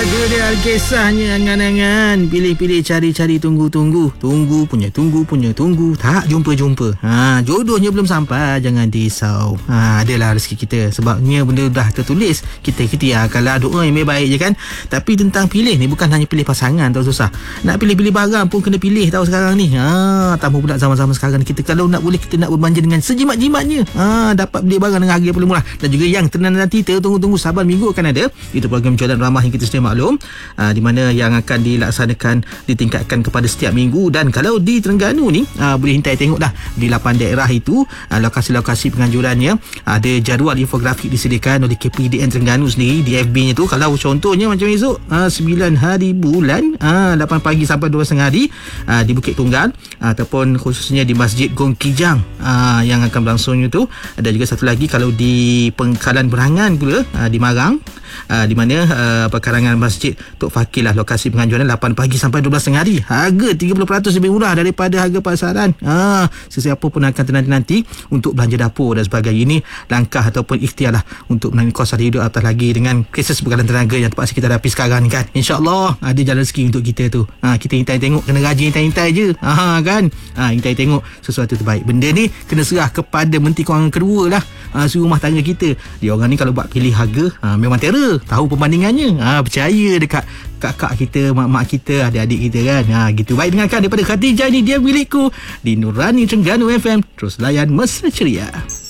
Ada dia kisahnya angan-angan. Pilih-pilih, cari-cari, tunggu-tunggu. Tunggu punya. Tak jumpa-jumpa. Jodohnya belum sampai. Jangan risau. Adalah rezeki kita. Sebabnya benda dah tertulis. Kita ikhtiarkanlah, doa yang baik je kan. Tapi tentang pilih ni bukan hanya pilih pasangan tau, susah. Nak pilih-pilih barang pun kena pilih tau sekarang ni. Tambah pula zaman-zaman sekarang kita kalau nak boleh kita nak berbelanja dengan sejimat-jimatnya. Dapat beli barang dengan harga yang paling murah. Dan juga yang nanti tunggu-tunggu sabar minggu akan ada. Itu program jualan ramah yang kita sedia maklum, di mana yang akan dilaksanakan ditingkatkan kepada setiap minggu. Dan kalau di Terengganu ni boleh hintai tengok dah di 8 daerah itu lokasi-lokasi penganjurannya. Ada jadual infografik disediakan oleh KPDN Terengganu sendiri di FB-nya tu. Kalau contohnya macam esok 9 hari bulan 8 pagi sampai 2.30 hari di Bukit Tunggal, ataupun khususnya di Masjid Gong Kijang yang akan berlangsungnya tu. Ada juga satu lagi kalau di Pengkalan Berangan pula di Marang, di mana perkarangan Masjid Tok Fakir lah lokasi penganjuran 8 pagi sampai 12.30 hari. Harga 30% lebih murah daripada harga pasaran. Sesiapa pun akan nanti untuk belanja dapur dan sebagainya. Ini langkah ataupun ikhtiar lah untuk menangani kos hari hidup, atas lagi dengan krisis bekalan tenaga yang terpaksa kita hadapi sekarang ni kan. InsyaAllah ada jalan rezeki untuk kita tu. Kita hintai tengok, kena rajin hintai je kan. Hintai tengok sesuatu terbaik. Benda ni kena serah kepada menteri kewangan kedua lah, rumah tangga kita. Dia orang ni kalau buat pilih harga memang terror, tahu perbandingannya. Percaya dekat kakak kita, mak-mak kita, adik-adik kita kan. Gitu. Baik, dengarkan daripada Khadijah ni, Dia Milikku di Nurani Terengganu FM. Terus layan Mesra Ceria.